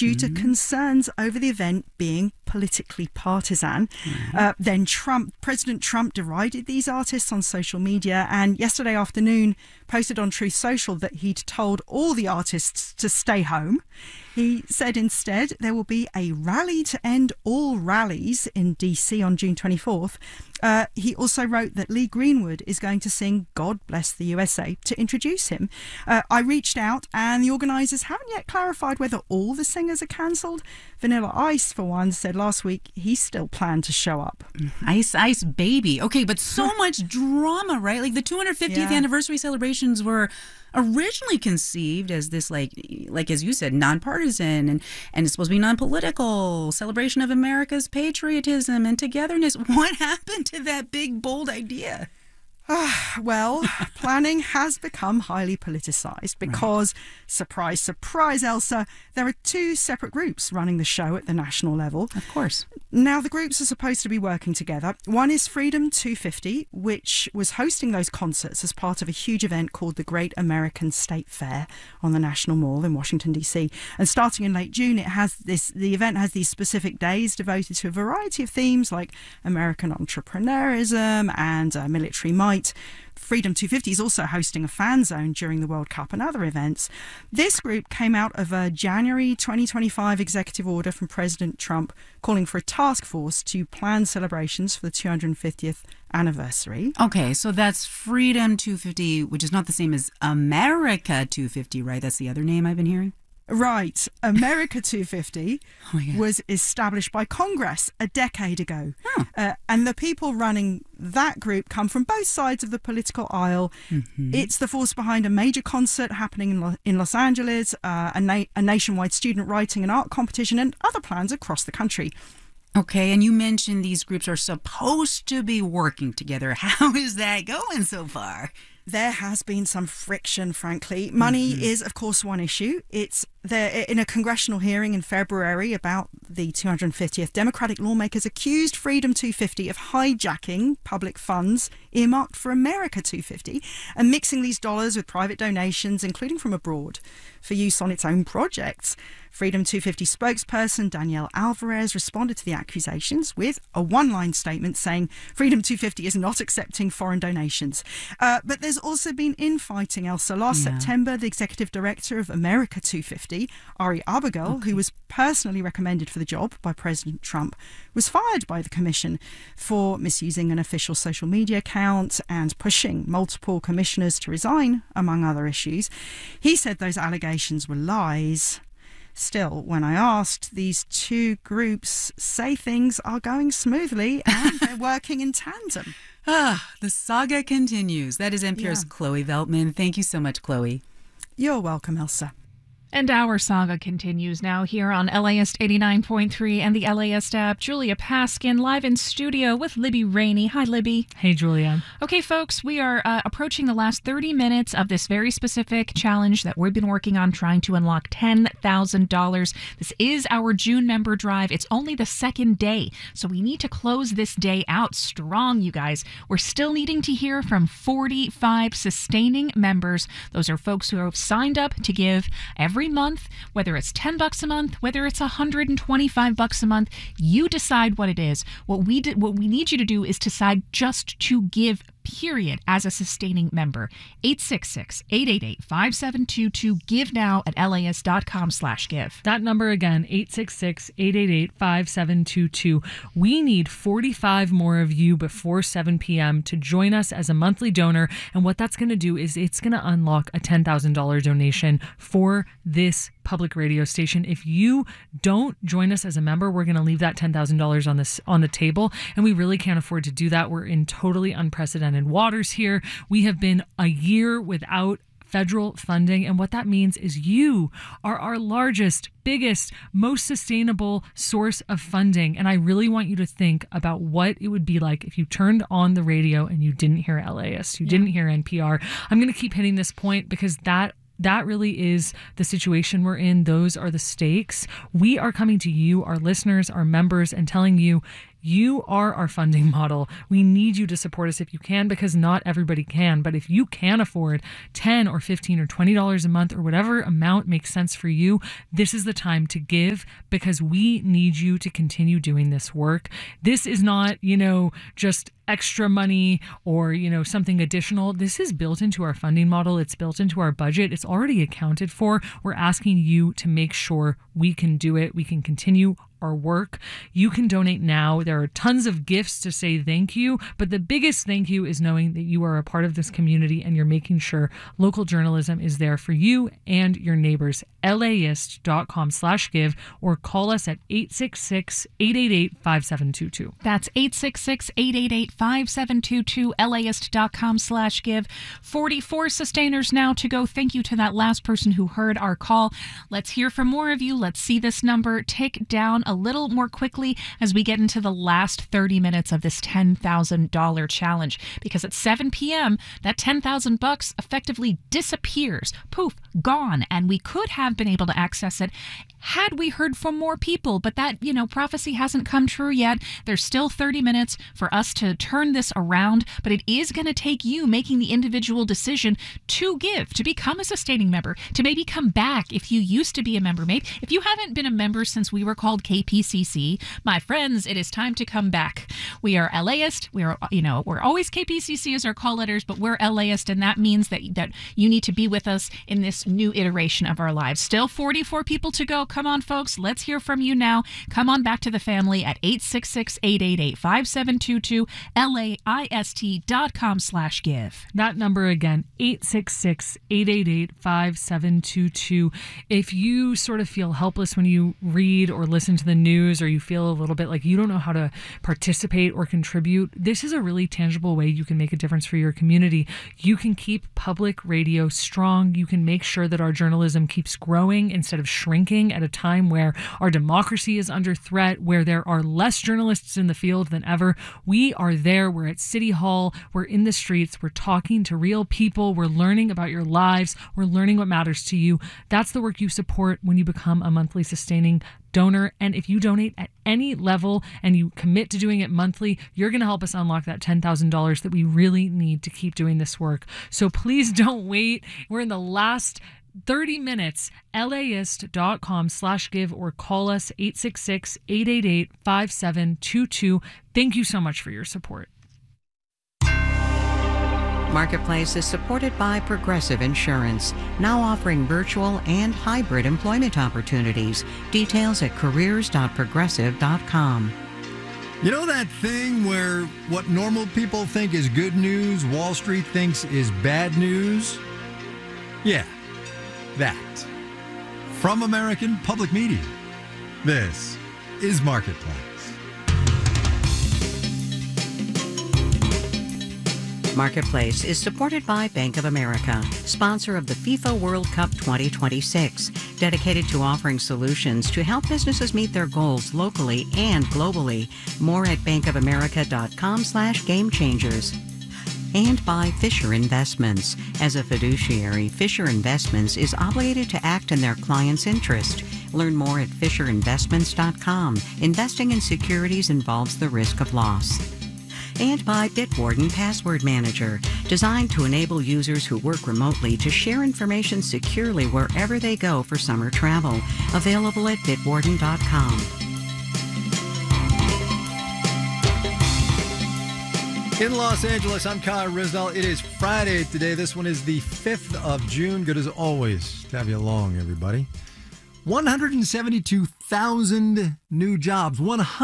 due to concerns over the event being politically partisan. Then President Trump derided these artists on social media, and yesterday afternoon posted on Truth Social that he'd told all the artists to stay home. He said instead there will be a rally to end all rallies in DC on June 24th. He also wrote that Lee Greenwood is going to sing God Bless the USA to introduce him. I reached out and the organisers haven't yet clarified whether all the singers are cancelled. Vanilla Ice, for one, said last week he still planned to show up. Ice Ice Baby. Okay, but so much drama, right? Like the 250th anniversary celebrations were originally conceived as this, like as you said, nonpartisan and it's supposed to be non-political celebration of America's patriotism and togetherness. What happened to that big, bold idea? Well, planning has become highly politicised because, surprise, surprise, Elsa, there are two separate groups running the show at the national level. Of course. Now, the groups are supposed to be working together. One is Freedom 250, which was hosting those concerts as part of a huge event called the Great American State Fair on the National Mall in Washington, D.C. And starting in late June, the event has these specific days devoted to a variety of themes like American entrepreneurism and military might. Freedom 250 is also hosting a fan zone during the World Cup and other events. This group came out of a January 2025 executive order from President Trump calling for a task force to plan celebrations for the 250th anniversary. Okay, so that's Freedom 250, which is not the same as America 250, right? That's the other name I've been hearing. Right. America 250 was established by Congress a decade ago. And the people running that group come from both sides of the political aisle. It's the force behind a major concert happening in Los Angeles, a nationwide student writing and art competition, and other plans across the country. Okay, and you mentioned these groups are supposed to be working together. How is that going so far? There has been some friction, frankly. Money is, of course, one issue. It's there in a congressional hearing in February about the 250th. Democratic lawmakers accused Freedom 250 of hijacking public funds earmarked for America 250 and mixing these dollars with private donations, including from abroad, for use on its own projects. Freedom 250 spokesperson Danielle Alvarez responded to the accusations with a one-line statement saying Freedom 250 is not accepting foreign donations. But there's also been infighting, Elsa. Last September, the executive director of America 250, Ari Abigail, who was personally recommended for the job by President Trump, was fired by the commission for misusing an official social media account and pushing multiple commissioners to resign, among other issues. He said those allegations were lies. Still, when I asked, these two groups say things are going smoothly and they're working in tandem. The saga continues. That is NPR's Chloe Veltman. Thank you so much, Chloe. You're welcome, Elsa. And our saga continues now here on LAist 89.3 and the LAist app. Julia Paskin live in studio with Libby Rainey. Hi, Libby. Hey, Julia. Okay, folks, we are approaching the last 30 minutes of this very specific challenge that we've been working on, trying to unlock $10,000. This is our June member drive. It's only the second day, so we need to close this day out strong, you guys. We're still needing to hear from 45 sustaining members. Those are folks who have signed up to give every month, whether it's $10 a month, whether it's $125 a month. You decide what it is. What we need you to do is decide just to give, period, as a sustaining member. 866-888-5722. Give now at LAist.com/give. That number again, 866-888-5722. We need 45 more of you before 7 p.m. to join us as a monthly donor. And what that's going to do is it's going to unlock a $10,000 donation for this public radio station. If you don't join us as a member, we're going to leave that $10,000 on the table, and we really can't afford to do that. We're in totally unprecedented waters here. We have been a year without federal funding, and what that means is you are our largest, biggest, most sustainable source of funding. And I really want you to think about what it would be like if you turned on the radio and you didn't hear LAist, you didn't hear NPR. I'm going to keep hitting this point because that really is the situation we're in. Those are the stakes. We are coming to you, our listeners, our members, and telling you You are our funding model. We need you to support us if you can, because not everybody can. But if you can afford $10 or $15 or $20 a month or whatever amount makes sense for you, this is the time to give, because we need you to continue doing this work. This is not, just extra money or, something additional. This is built into our funding model. It's built into our budget. It's already accounted for. We're asking you to make sure we can do it. We can continue our work. You can donate now. There are tons of gifts to say thank you, but the biggest thank you is knowing that you are a part of this community and you're making sure local journalism is there for you and your neighbors. LAist.com/give or call us at 866-888-5722. That's 866-888-5722, LAist.com/give. 44 sustainers now to go. Thank you to that last person who heard our call. Let's hear from more of you. Let's see this number tick down a little more quickly as we get into the last 30 minutes of this $10,000 challenge, because at 7 p.m. that $10,000 effectively disappears. Poof, gone. And we could have been able to access it had we heard from more people, but that, prophecy hasn't come true yet. There's still 30 minutes for us to turn this around, but it is going to take you making the individual decision to give, to become a sustaining member, to maybe come back if you used to be a member. Maybe if you haven't been a member since we were called KPCC, my friends, it is time to come back. We are LAist. We are, we're always KPCC as our call letters, but we're LAist, and that means that you need to be with us in this new iteration of our lives. Still 44 people to go. Come on, folks. Let's hear from you now. Come on back to the family at 866-888-5722, LAIST.com/give. That number again, 866-888-5722. If you sort of feel helpless when you read or listen to the news, or you feel a little bit like you don't know how to participate or contribute, this is a really tangible way you can make a difference for your community. You can keep public radio strong. You can make sure that our journalism keeps growing instead of shrinking at a time where our democracy is under threat, where there are less journalists in the field than ever. We are there. We're at City Hall. We're in the streets. We're talking to real people. We're learning about your lives. We're learning what matters to you. That's the work you support when you become a monthly sustaining donor. And if you donate at any level and you commit to doing it monthly, you're going to help us unlock that $10,000 that we really need to keep doing this work. So please don't wait. We're in the last 30 minutes. LAist.com/give or call us 866-888-5722. Thank you so much for your support. Marketplace is supported by Progressive Insurance, now offering virtual and hybrid employment opportunities. Details at careers.progressive.com. You know that thing where what normal people think is good news, Wall Street thinks is bad news? Yeah, that. From American Public Media, this is Marketplace. Marketplace is supported by Bank of America, sponsor of the FIFA World Cup 2026, dedicated to offering solutions to help businesses meet their goals locally and globally. More at bankofamerica.com/gamechangers. And by Fisher Investments. As a fiduciary, Fisher Investments is obligated to act in their client's interest. Learn more at FisherInvestments.com. Investing in securities involves the risk of loss. And by Bitwarden Password Manager, designed to enable users who work remotely to share information securely wherever they go for summer travel. Available at bitwarden.com. In Los Angeles, I'm Kyle Rizdal. It is Friday today. This one is the 5th of June. Good as always to have you along, everybody. 172,000 new jobs.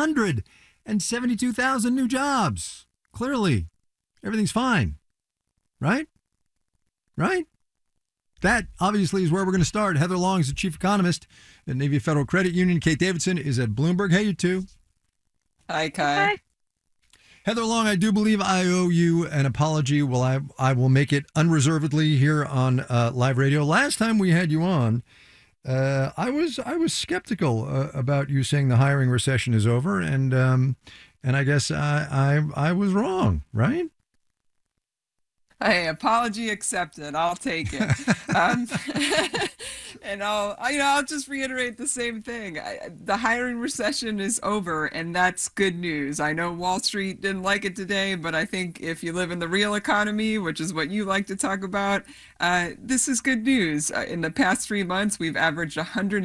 172,000 new jobs. Clearly, everything's fine. Right? Right? That obviously is where we're going to start. Heather Long is the chief economist at Navy Federal Credit Union. Kate Davidson is at Bloomberg. Hey, you two. Hi, Kai. Hi. Heather Long, I do believe I owe you an apology. Well, I will make it unreservedly here on live radio. Last time we had you on, I was skeptical about you saying the hiring recession is over, and I guess I was wrong, right? Hey, apology accepted. I'll take it. And I'll just reiterate the same thing. The hiring recession is over, and that's good news. I know Wall Street didn't like it today, but I think if you live in the real economy, which is what you like to talk about, this is good news. In the past 3 months, we've averaged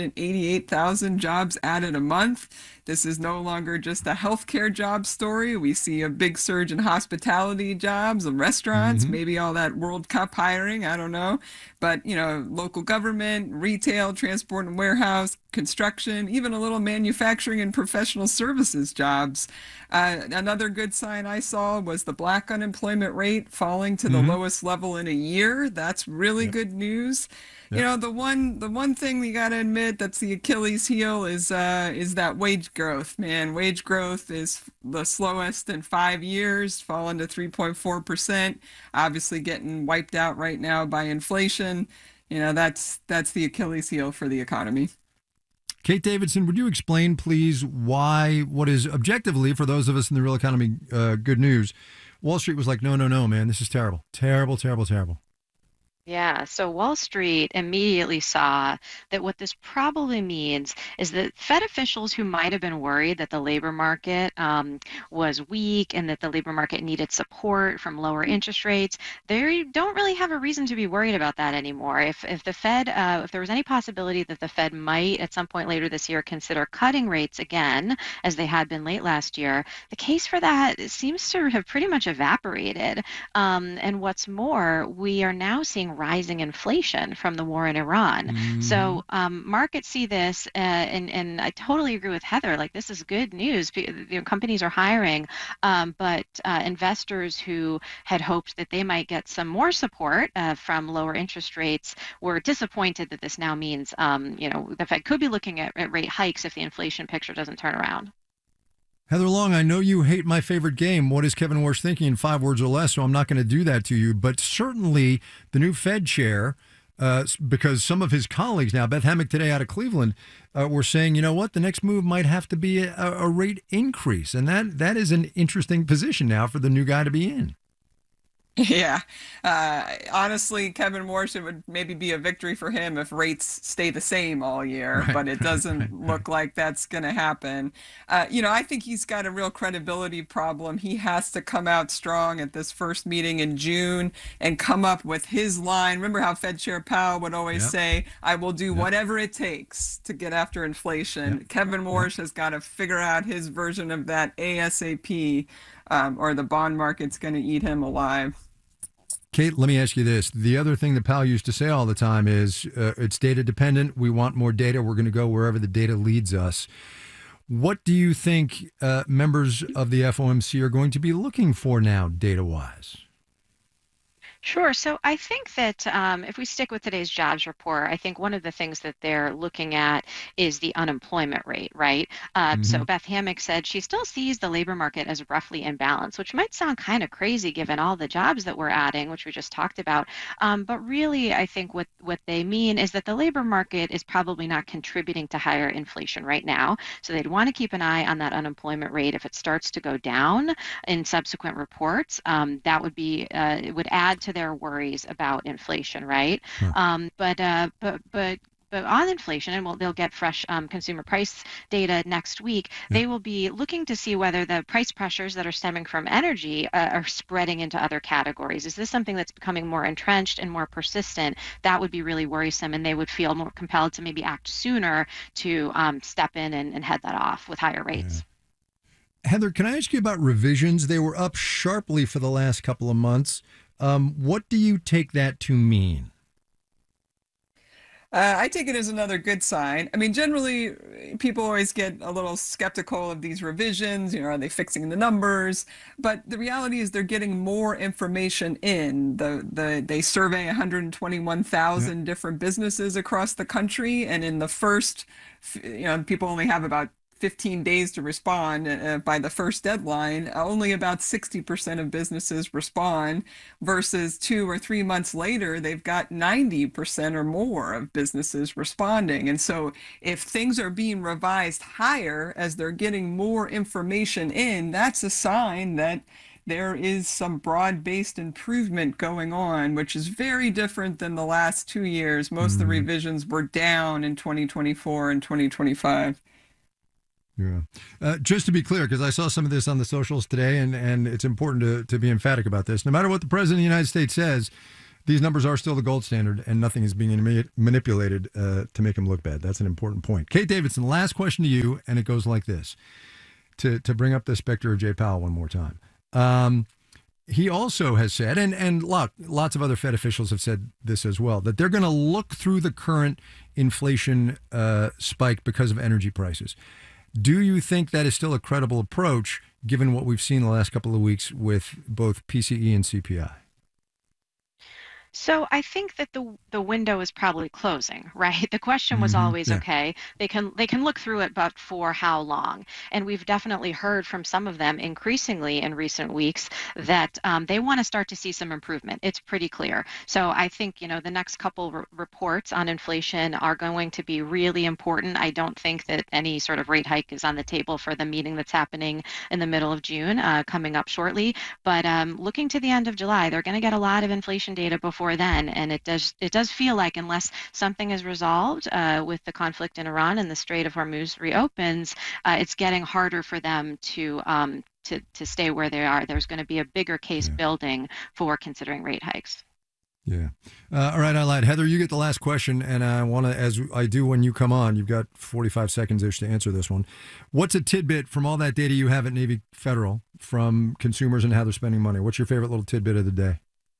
188,000 jobs added a month. This is no longer just a healthcare job story. We see a big surge in hospitality jobs and restaurants, maybe all that World Cup hiring, I don't know. But, local government, retail, transport and warehouse, construction, even a little manufacturing and professional services jobs. Another good sign I saw was the black unemployment rate falling to the lowest level in a year. That's really good news. Yep. The one thing we got to admit that's the Achilles heel is that wage growth, man. Wage growth is the slowest in 5 years, fallen to 3.4%, obviously getting wiped out right now by inflation. That's the Achilles heel for the economy. Kate Davidson, would you explain, please, why what is objectively, for those of us in the real economy, good news, Wall Street was like, no, man, this is terrible. Terrible, terrible, terrible. Yeah, so Wall Street immediately saw that what this probably means is that Fed officials who might have been worried that the labor market was weak and that the labor market needed support from lower interest rates, they don't really have a reason to be worried about that anymore. If the Fed, if there was any possibility that the Fed might at some point later this year consider cutting rates again, as they had been late last year, the case for that seems to have pretty much evaporated. And what's more, we are now seeing rising inflation from the war in Iran. So markets see this, and I totally agree with Heather. Like, this is good news. Companies are hiring, but investors who had hoped that they might get some more support from lower interest rates were disappointed that this now means, the Fed could be looking at rate hikes if the inflation picture doesn't turn around. Heather Long, I know you hate my favorite game, What is Kevin Warsh Thinking, in 5 words or less, so I'm not going to do that to you. But certainly the new Fed chair, because some of his colleagues now, Beth Hammack today out of Cleveland, were saying, the next move might have to be a rate increase. And that is an interesting position now for the new guy to be in. Yeah. Honestly, Kevin Warsh, it would maybe be a victory for him if rates stay the same all year, but it doesn't look like that's going to happen. I think he's got a real credibility problem. He has to come out strong at this first meeting in June and come up with his line. Remember how Fed Chair Powell would always say, I will do whatever it takes to get after inflation. Kevin Warsh has got to figure out his version of that ASAP, or the bond market's going to eat him alive. Kate, let me ask you this. The other thing that Powell used to say all the time is it's data dependent. We want more data. We're going to go wherever the data leads us. What do you think members of the FOMC are going to be looking for now, data-wise? Sure. So I think that if we stick with today's jobs report, I think one of the things that they're looking at is the unemployment rate, right? So Beth Hammack said she still sees the labor market as roughly in balance, which might sound kind of crazy given all the jobs that we're adding, which we just talked about. But really, I think what they mean is that the labor market is probably not contributing to higher inflation right now. So they'd want to keep an eye on that unemployment rate. If it starts to go down in subsequent reports, that would be it would add to their worries about inflation, right? But on inflation, and they'll get fresh consumer price data next week, they will be looking to see whether the price pressures that are stemming from energy are spreading into other categories. Is this something that's becoming more entrenched and more persistent? That would be really worrisome, and they would feel more compelled to maybe act sooner to step in and head that off with higher rates. Heather, can I ask you about revisions? They were up sharply for the last couple of months. What do you take that to mean? I take it as another good sign. I mean, generally, people always get a little skeptical of these revisions. Are they fixing the numbers? But the reality is they're getting more information in. They survey 121,000 different businesses across the country, and in the first, people only have about 15 days to respond by the first deadline. Only about 60% of businesses respond, versus 2 or 3 months later, they've got 90% or more of businesses responding. And so if things are being revised higher as they're getting more information in, that's a sign that there is some broad-based improvement going on, which is very different than the last 2 years. Most of the revisions were down in 2024 and 2025. Yeah. Just to be clear, because I saw some of this on the socials today, and it's important to be emphatic about this. No matter what the President of the United States says, these numbers are still the gold standard, and nothing is being manipulated to make them look bad. That's an important point. Kate Davidson, last question to you, and it goes like this, to bring up the specter of Jay Powell one more time. He also has said, and lots of other Fed officials have said this as well, that they're going to look through the current inflation spike because of energy prices. Do you think that is still a credible approach, given what we've seen the last couple of weeks with both PCE and CPI? So I think that the window is probably closing, right? The question was always, okay, they can look through it, but for how long? And we've definitely heard from some of them increasingly in recent weeks that they want to start to see some improvement. It's pretty clear. So I think, the next couple reports on inflation are going to be really important. I don't think that any sort of rate hike is on the table for the meeting that's happening in the middle of June, coming up shortly. But looking to the end of July, they're going to get a lot of inflation data before then, and it does feel like unless something is resolved with the conflict in Iran and the Strait of Hormuz reopens, it's getting harder for them to stay where they are. There's going to be a bigger case building for considering rate hikes. Yeah. All right, I lied. Heather, you get the last question, and I want to, as I do when you come on, you've got 45 seconds-ish to answer this one. What's a tidbit from all that data you have at Navy Federal from consumers and how they're spending money? What's your favorite little tidbit of the day?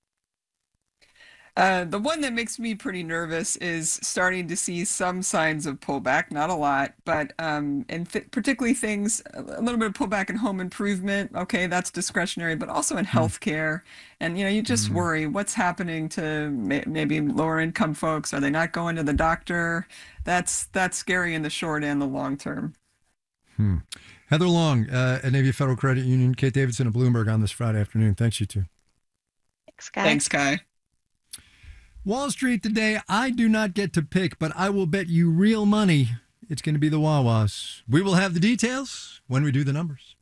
The one that makes me pretty nervous is starting to see some signs of pullback, not a lot, but particularly things, a little bit of pullback in home improvement. Okay, that's discretionary, but also in healthcare. And, you just worry what's happening to maybe lower income folks. Are they not going to the doctor? That's scary in the short and the long term. Heather Long at Navy Federal Credit Union, Kate Davidson at Bloomberg on this Friday afternoon. Thanks, you two. Thanks, Kai. Wall Street today, I do not get to pick, but I will bet you real money it's going to be the Wawas. We will have the details when we do the numbers.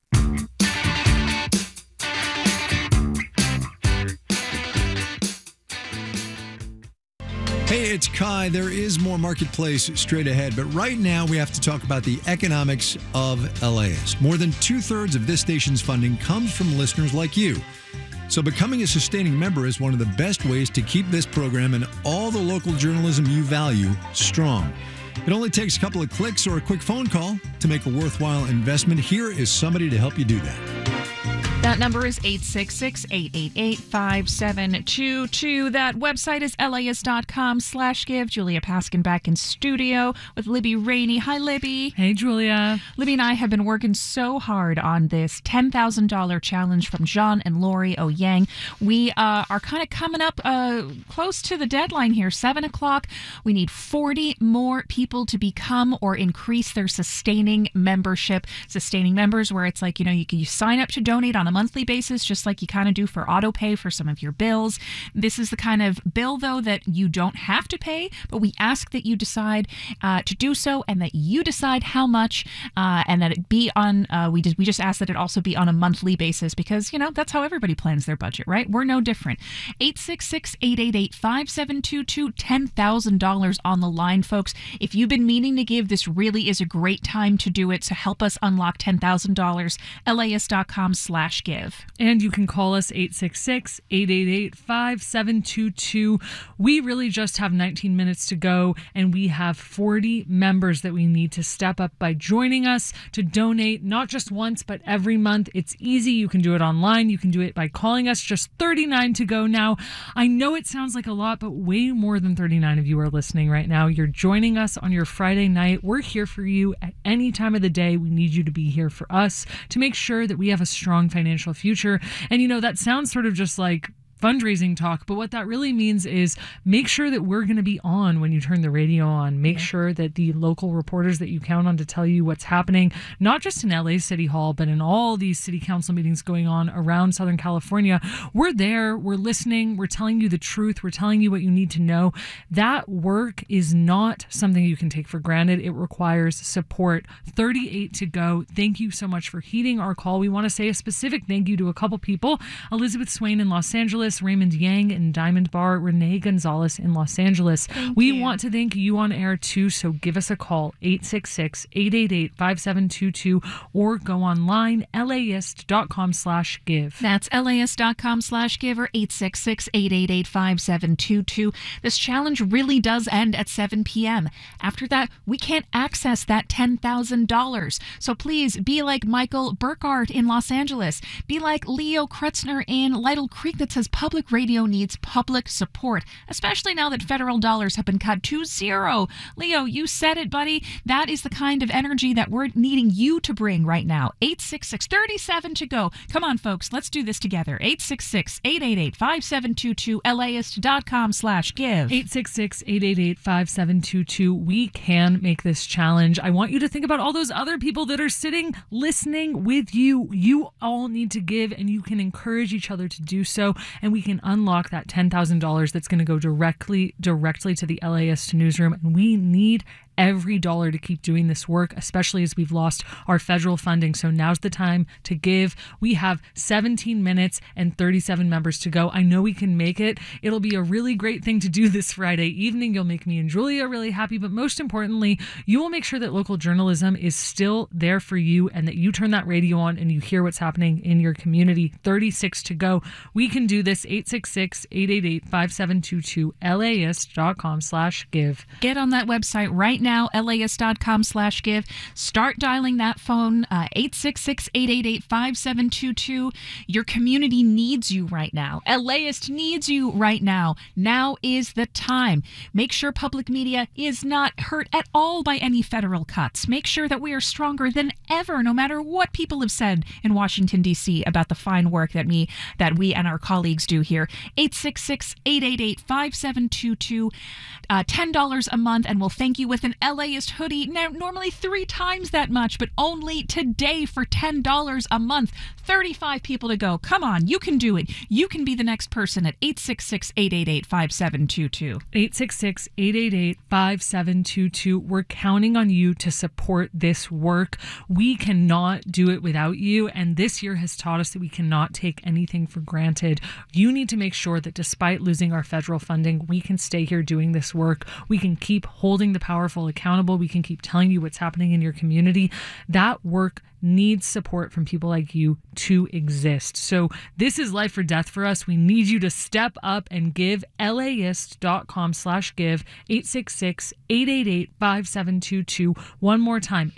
Hey, it's Kai. There is more Marketplace straight ahead, but right now we have to talk about the economics of LAist. More than 2/3 of this station's funding comes from listeners like you. So becoming a sustaining member is one of the best ways to keep this program and all the local journalism you value strong. It only takes a couple of clicks or a quick phone call to make a worthwhile investment. Here is somebody to help you do that. That number is 866-888-5722. That website is laist.com/give. Julia Paskin back in studio with Libby Rainey. Hi, Libby. Hey, Julia. Libby and I have been working so hard on this $10,000 challenge from John and Lori O'Yang. We are kind of coming up close to the deadline here, 7 o'clock. We need 40 more people to become or increase their sustaining membership. Sustaining members, where it's like, you sign up to donate on a monthly basis, just like you kind of do for auto pay for some of your bills. This is the kind of bill, though, that you don't have to pay, but we ask that you decide to do so, and that you decide how much, and that it be on. We just ask that it also be on a monthly basis, because that's how everybody plans their budget, right? We're no different. 866-888-5722. $10,000 on the line, folks. If you've been meaning to give, this really is a great time to do it. So help us unlock $10,000. LAist.com/give. And you can call us 866-888-5722. We really just have 19 minutes to go, and we have 40 members that we need to step up by joining us to donate, not just once, but every month. It's easy. You can do it online. You can do it by calling us. Just 39 to go now. I know it sounds like a lot, but way more than 39 of you are listening right now. You're joining us on your Friday night. We're here for you at any time of the day. We need you to be here for us to make sure that we have a strong financial future. And that sounds sort of just like fundraising talk, but what that really means is make sure that we're going to be on when you turn the radio on. Make sure that the local reporters that you count on to tell you what's happening, not just in LA City Hall, but in all these city council meetings going on around Southern California. We're there, we're listening, we're telling you the truth, we're telling you what you need to know. That work is not something you can take for granted. It requires support. 38 to go. Thank you so much for heeding our call. We want to say a specific thank you to a couple people: Elizabeth Swain in Los Angeles, Raymond Yang in Diamond Bar, Renee Gonzalez in Los Angeles. We want to thank you on air too, so give us a call, 866-888-5722, or go online, laist.com/give. That's laist.com/give or 866-888-5722. This challenge really does end at 7 p.m. After that, we can't access that $10,000. So please be like Michael Burkhardt in Los Angeles. Be like Leo Kretzner in Lytle Creek that says public radio needs public support, especially now that federal dollars have been cut to zero. Leo, you said it, buddy. That is the kind of energy that we're needing you to bring right now. 866-37 to go. Come on, folks. Let's do this together. 866-888-5722, laist.com/give. 866-888-5722. We can make this challenge. I want you to think about all those other people that are sitting, listening with you. You all need to give, and you can encourage each other to do so, and we can unlock that $10,000 that's going to go directly to the LAist newsroom, and we need every dollar to keep doing this work, especially as we've lost our federal funding. So now's the time to give. We have 17 minutes and 37 members to go. I know we can make it. It'll be a really great thing to do this Friday evening. You'll make me and Julia really happy, but most importantly, you will make sure that local journalism is still there for you and that you turn that radio on and you hear what's happening in your community. 36 to go. We can do this. 866-888-5722, laist.com/give. Get on that website right now, laist.com/give. Start dialing that phone, 866-888-5722. Your community needs you right now. LAist needs you right now. Now is the time. Make sure public media is not hurt at all by any federal cuts. Make sure that we are stronger than ever, no matter what people have said in Washington, D.C. about the fine work that we and our colleagues do here. 866-888-5722. $10 a month, and we'll thank you with an LAist hoodie. Now, normally 3 times that much, but only today for $10 a month. 35 people to go. Come on, you can do it. You can be the next person at 866-888-5722. 866-888-5722. We're counting on you to support this work. We cannot do it without you, and this year has taught us that we cannot take anything for granted. You need to make sure that despite losing our federal funding, we can stay here doing this work. We can keep holding the powerful accountable. We can keep telling you what's happening in your community. That work needs support from people like you to exist. So this is life or death for us. We need you to step up and give. laist.com/give. 866-888-5722. One more time,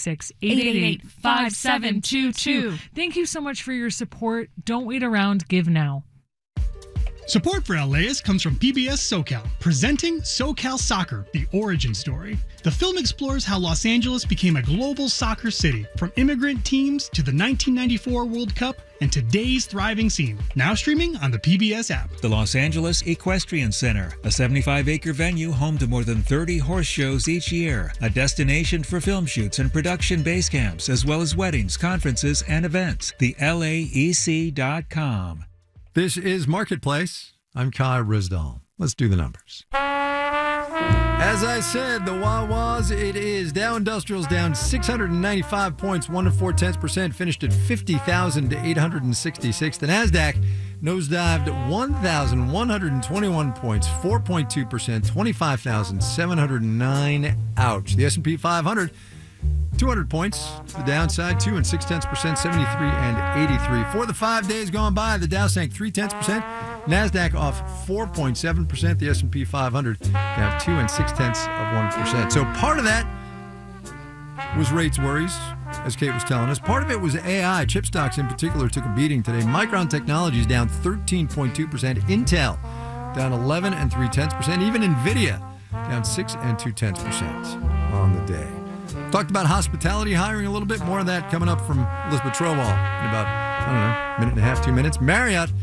866-888-5722. Thank you so much for your support. Don't wait around. Give now. Support for LAist comes from PBS SoCal, presenting SoCal Soccer, the origin story. The film explores how Los Angeles became a global soccer city, from immigrant teams to the 1994 World Cup and today's thriving scene. Now streaming on the PBS app. The Los Angeles Equestrian Center, a 75-acre venue home to more than 30 horse shows each year, a destination for film shoots and production base camps, as well as weddings, conferences, and events. The LAEC.com. This is Marketplace. I'm Kai Rizdal. Let's do the numbers. As I said, the Wawas, it is Dow Industrials down 695 points, 1 4/10%, finished at 50,866. The NASDAQ nosedived 1,121 points, 4.2%, 25,709. Ouch. The S&P 500, 200 points to the downside, 2 6/10%, 73 and 83. For the 5 days gone by, the Dow sank 3/10%, NASDAQ off 4.7%, the S&P 500 down 2 6/10%. So part of that was rates worries, as Kate was telling us. Part of it was AI. Chip stocks in particular took a beating today. Micron Technology is down 13.2%. Intel down 11 3/10%. Even NVIDIA down 6 2/10% on the day. Talked about hospitality hiring a little bit. More of that coming up from Elizabeth Trowell in about, minute and a half, 2 minutes. Marriott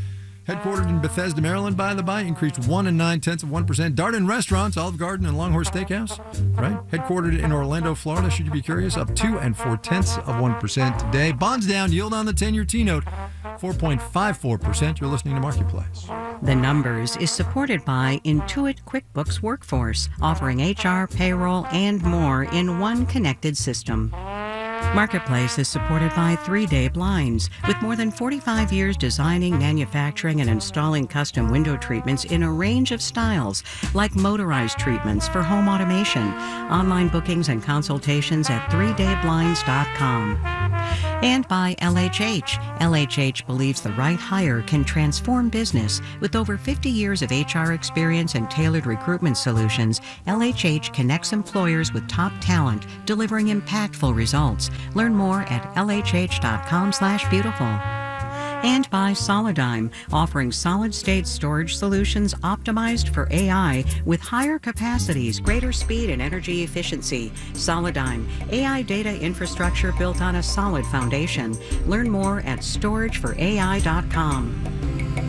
Headquartered in Bethesda, Maryland, by the by, increased 1.9%. Darden Restaurants, Olive Garden, and Longhorse Steakhouse, right? Headquartered in Orlando, Florida, should you be curious, up 2.4% today. Bonds down, yield on the 10-year T-note, 4.54%. You're listening to Marketplace. The Numbers is supported by Intuit QuickBooks Workforce, offering HR, payroll, and more in one connected system. Marketplace is supported by 3 Day Blinds, with more than 45 years designing, manufacturing, and installing custom window treatments in a range of styles, like motorized treatments for home automation. Online bookings and consultations at 3dayblinds.com. And by LHH. LHH believes the right hire can transform business. With over 50 years of HR experience and tailored recruitment solutions, LHH connects employers with top talent, delivering impactful results. Learn more at lhh.com/beautiful. And by Solidigm, offering solid-state storage solutions optimized for AI with higher capacities, greater speed, and energy efficiency. Solidigm, AI data infrastructure built on a solid foundation. Learn more at storageforai.com.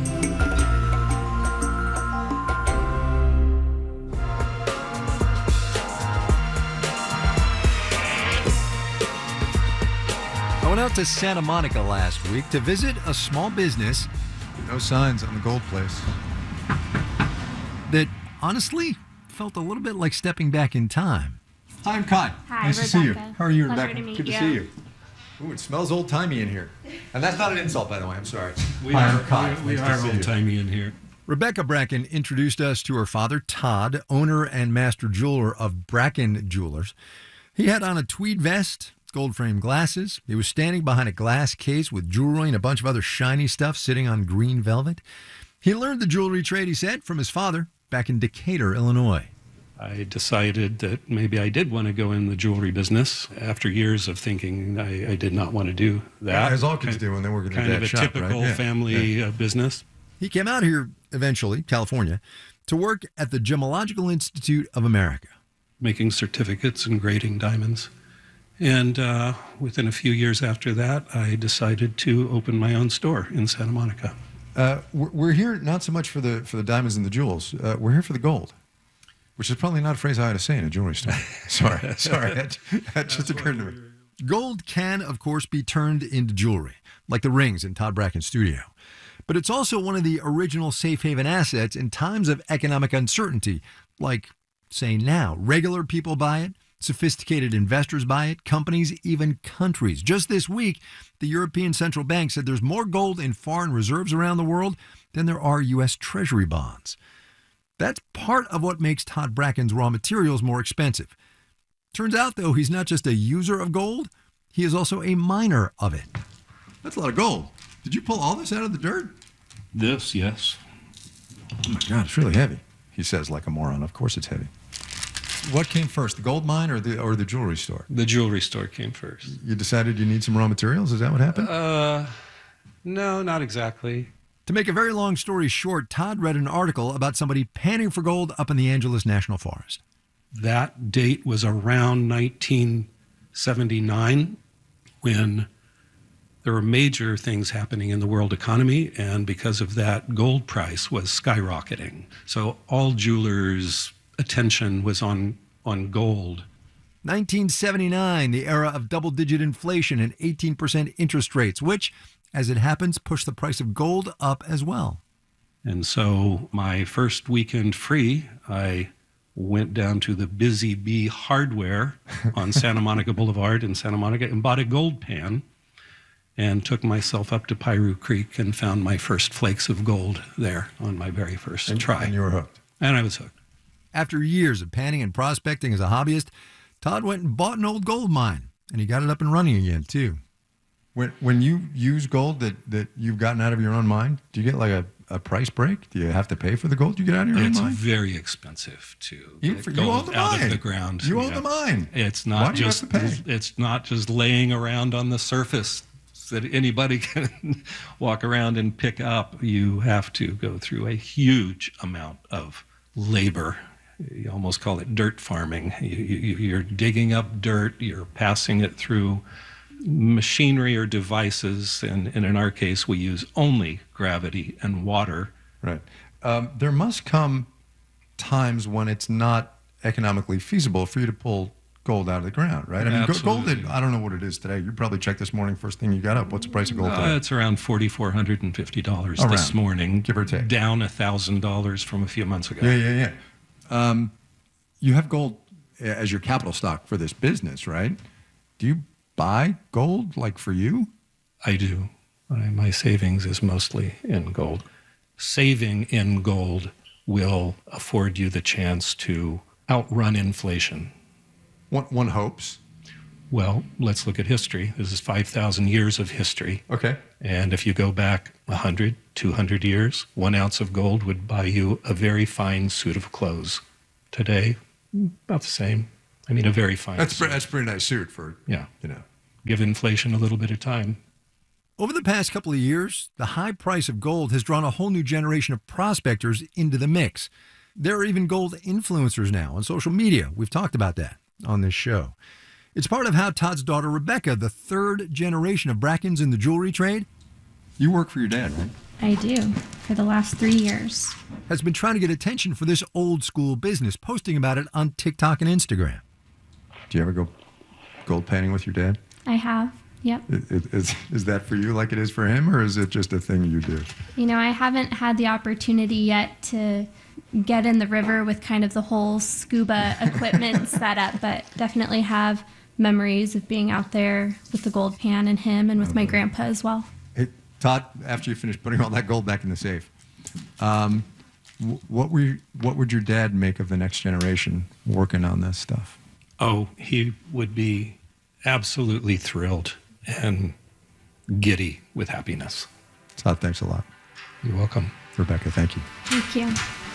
I went out to Santa Monica last week to visit a small business. No signs on the gold place. That honestly felt a little bit like stepping back in time. Hi, I'm Kai. Hi, nice Rebecca. to see you. How are you, Pleasure Rebecca? to meet Good to you. see you. Ooh, it smells old-timey in here. And that's not an insult, by the way. I'm sorry. We Hi, are, I'm Kai. we Nice to are see you. old-timey in here. Rebecca Bracken introduced us to her father, Todd, owner and master jeweler of Bracken Jewelers. He had on a tweed vest, gold-framed glasses. He was standing behind a glass case with jewelry and a bunch of other shiny stuff sitting on green velvet. He learned the jewelry trade, he said, from his father back in Decatur, Illinois. I decided that maybe I did want to go in the jewelry business after years of thinking I did not want to do that. As all kids do when they work in their kind of a dad's shop, right? typical Yeah, family yeah. business. He came out here eventually, California, to work at the Gemological Institute of America. Making certificates and grading diamonds. And within a few years after that, I decided to open my own store in Santa Monica. We're here not so much for the diamonds and the jewels. We're here for the gold, which is probably not a phrase I ought to say in a jewelry store. Sorry. That just occurred to me. Gold can, of course, be turned into jewelry, like the rings in Todd Bracken's studio. But it's also one of the original safe haven assets in times of economic uncertainty, like, say, now. Regular people buy it. Sophisticated investors buy it, companies, even countries. Just this week, the European Central Bank said there's more gold in foreign reserves around the world than there are U.S. Treasury bonds. That's part of what makes Todd Bracken's raw materials more expensive. Turns out, though, he's not just a user of gold, he is also a miner of it. That's a lot of gold. Did you pull all this out of the dirt? This, yes. Oh my God, it's really heavy, he says like a moron. Of course it's heavy. What came first, the gold mine or the jewelry store? The jewelry store came first. You decided you need some raw materials? Is that what happened? No, not exactly. To make a very long story short, Todd read an article about somebody panning for gold up in the Angeles National Forest. That date was around 1979 when there were major things happening in the world economy, and because of that, gold price was skyrocketing. So all jewelers' attention was on gold. 1979, the era of double-digit inflation and 18% interest rates, which, as it happens, pushed the price of gold up as well. And so my first weekend free, I went down to the Busy Bee Hardware on Santa Monica Boulevard in Santa Monica and bought a gold pan and took myself up to Piru Creek and found my first flakes of gold there on my very first try. And you were hooked. And I was hooked. After years of panning and prospecting as a hobbyist, Todd went and bought an old gold mine, and he got it up and running again, too. When you use gold that you've gotten out of your own mine, do you get like a price break? Do you have to pay for the gold you get out of your own mine? It's very expensive to You get own gold the out mine. of the ground. You own the mine. It's Why not do you have just to pay? it's not just laying around on the surface that anybody can walk around and pick up. You have to go through a huge amount of labor. You almost call it dirt farming. You're digging up dirt, you're passing it through machinery or devices, and in our case, we use only gravity and water. Right. There must come times when it's not economically feasible for you to pull gold out of the ground, right? I mean, gold, I don't know what it is today. You probably checked this morning, first thing you got up. What's the price of gold today? It's around $4,450 this morning. Give or take. Down $1,000 from a few months ago. Yeah. You have gold as your capital stock for this business, right? Do you buy gold, like for you? I do. My savings is mostly in gold. Saving in gold will afford you the chance to outrun inflation. One hopes. Well, let's look at history. This is 5,000 years of history. Okay. And if you go back 100, 200 years, 1 ounce of gold would buy you a very fine suit of clothes. Today, about the same. I mean, a very fine suit. That's a pretty nice suit for, Give inflation a little bit of time. Over the past couple of years, the high price of gold has drawn a whole new generation of prospectors into the mix. There are even gold influencers now on social media. We've talked about that on this show. It's part of how Todd's daughter, Rebecca, the third generation of Brackens in the jewelry trade. You work for your dad, right? I do, for the last 3 years. Has been trying to get attention for this old school business, posting about it on TikTok and Instagram. Do you ever go gold panning with your dad? I have, yep. Is that for you like it is for him, or is it just a thing you do? You know, I haven't had the opportunity yet to get in the river with kind of the whole scuba equipment set up, but definitely have memories of being out there with the gold pan and him and with my grandpa as well. Hey, Todd, after you finish putting all that gold back in the safe, what would your dad make of the next generation working on this stuff? Oh, he would be absolutely thrilled and giddy with happiness. Todd, thanks a lot. You're welcome. Rebecca, thank you. Thank you.